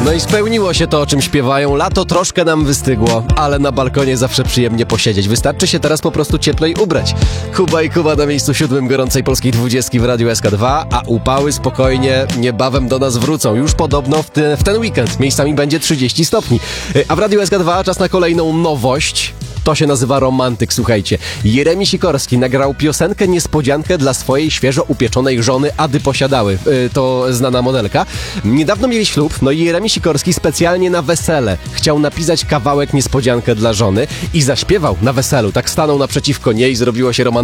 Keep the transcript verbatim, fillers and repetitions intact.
No i spełniło się to, o czym śpiewają. Lato troszkę nam wystygło, ale na balkonie zawsze przyjemnie posiedzieć. Wystarczy się teraz po prostu cieplej ubrać. Kuba i Kuba na miejscu siódmym gorącej polskiej dwudziestki w Radiu S K dwa, a upały spokojnie niebawem do nas wrócą. Już podobno w, ty, w ten weekend miejscami będzie trzydzieści stopni. A w Radiu S K dwa czas na kolejną nowość. To się nazywa romantyk, słuchajcie. Jeremi Sikorski nagrał piosenkę niespodziankę dla swojej świeżo upieczonej żony Ady Posiadały. Yy, to znana modelka. Niedawno mieli ślub, no i Jeremi Sikorski specjalnie na wesele chciał napisać kawałek niespodziankę dla żony i zaśpiewał na weselu. Tak stanął naprzeciwko niej, zrobiło się romantyczne.